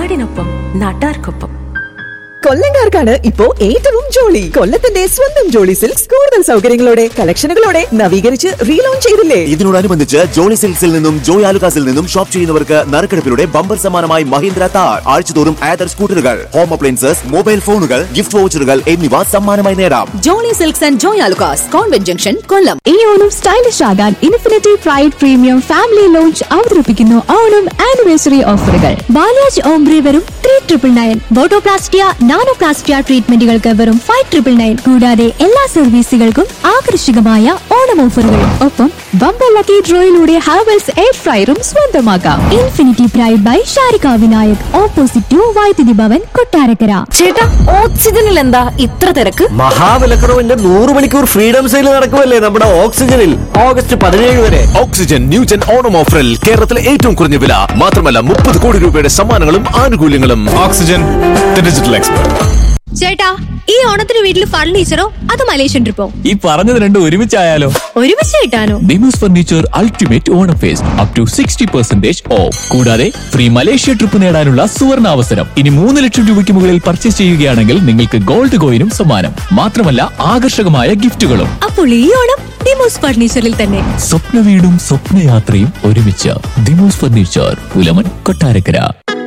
നാടിനൊപ്പം നാട്ടാർക്കൊപ്പം. കൊല്ലംകാർക്കാണ് ഇപ്പോ ഏറ്റവും ജോളി. കൊല്ലത്തിന്റെ സ്വന്തം ജോളി സിൽക്സ് കൂടുതൽ സൗകര്യങ്ങളോടെ കളക്ഷനുകളോടെ നവീകരിച്ച് റീലോഞ്ച് ചെയ്തില്ലേ? ഇതിനോടനുബന്ധിച്ച് ജോളി സിൽക്സിൽ നിന്നും ജോയ് ആലുകാസിൽ നിന്നും ഷോപ്പ് ചെയ്യുന്നവർക്ക് നറുക്കെടുപ്പിലൂടെ ബമ്പർ സമ്മാനമായി മഹീന്ദ്ര താർ, ആഴ്ചതോറും ആദർ സ്കൂട്ടറുകൾ, ഹോം അപ്ലയൻസസ്, മൊബൈൽ ഫോണുകൾ, ഗിഫ്റ്റ് വൗച്ചറുകൾ എന്നിവ സമ്മാനമായി നേടാം. Jolly silks and Joy Alukkas, convent junction, കൊല്ലം. ഈ ഓണം സ്റ്റൈലിഷ് ആകാൻ infinity pride premium family launch അവതരിപ്പിക്കുന്നു ഓണം ആനിവേഴ്സറി ഓഫറുകൾ. ബാലാജ് ഓംബ്രി വെറും 3,999, ബോട്ടോപ്ലാസ്റ്റിയ നാനോപ്ലാസ്റ്റിയ ട്രീറ്റ്മെന്റുകൾക്ക് വെറും 5,999. കൂടാതെ എല്ലാ സർവീസുകൾക്കും ആകർഷകമായ ഓണം ഓഫറുകൾ. ഒപ്പം ബമ്പർ ലക്കി ഡ്രോയിലൂടെ ഹാവൽസ് എയർ ഫ്രയറും സ്വന്തമാക്കാം. Infinity pride by Sharika Vinayak, opposite to വൈദ്യുതി ഭവൻ, കൊട്ടാരക്കര. ചേട്ടാ, ഓക്സിജനിൽ എന്താ ഇത്ര തിരക്ക്? മഹാവിലക്കുറവിന്റെ 100 മണിക്കൂർ ഫ്രീഡം സെയിൽ നടക്കുമല്ലേ നമ്മുടെ ഓക്സിജനിൽ. ഓഗസ്റ്റ് 17 വരെ ഓക്സിജൻ ന്യൂജൻ ഓണം ഓഫറിൽ കേരളത്തിലെ ഏറ്റവും കുറഞ്ഞ വില മാത്രമല്ല 30 കോടി രൂപയുടെ സമ്മാനങ്ങളും ആനുകൂല്യങ്ങളും. Oxygen, the digital expert. ചേട്ടാ, ഈ ഓണത്തിന് വീട്ടിൽ ഫർണിച്ചറോ അതോ മലേഷ്യൻ ട്രിപ്പോ? ഈ പറഞ്ഞത് രണ്ടും ഒരുമിച്ചായാലോ? ഒരുമിച്ച് കിട്ടാനോ? Demos furniture ultimate Onam first up to 60% of. കൂടാതെ ഫ്രീ മലേഷ്യ ട്രിപ്പ് നേടാനുള്ള സുവർണ അവസരം. ഇനി 3 ലക്ഷം രൂപയ്ക്ക് മുകളിൽ പർച്ചേസ് ചെയ്യുകയാണെങ്കിൽ നിങ്ങൾക്ക് ഗോൾഡ് കോയിനും സമ്മാനം. മാത്രമല്ല ആകർഷകമായ ഗിഫ്റ്റുകളും. അപ്പോൾ ഈ ഓണം ഡിമോസ് ഫർണിച്ചറിൽ തന്നെ. സ്വപ്ന വീടും സ്വപ്നയാത്രയും ഒരുമിച്ച്. ഡിമോസ് ഫർണിച്ചർ, പുലമൺ, കൊട്ടാരക്കര.